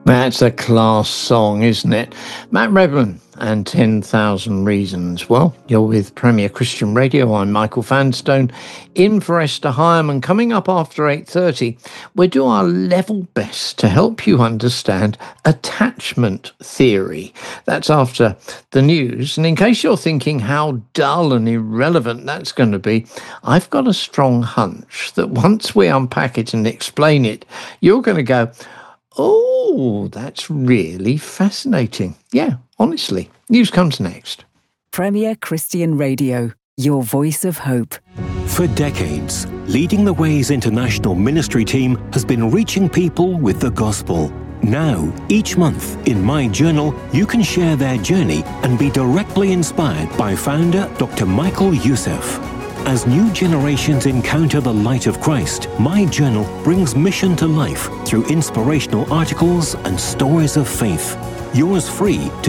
That's a class song, isn't it? Matt Redman and 10,000 Reasons. Well, you're with Premier Christian Radio. I'm Michael Vanstone, in for Esther Hyam, coming up after 8:30, we do our level best to help you understand attachment theory. That's after the news. And in case you're thinking how dull and irrelevant that's going to be, I've got a strong hunch that once we unpack it and explain it, you're going to go, oh, that's really fascinating. Yeah, honestly. News comes next. Premier Christian Radio, your voice of hope. For decades, Leading the Way's international ministry team has been reaching people with the gospel. Now, each month, in My Journal, you can share their journey and be directly inspired by founder Dr. Michael Youssef. As new generations encounter the light of Christ, My Journal brings mission to life through inspirational articles and stories of faith. Yours free to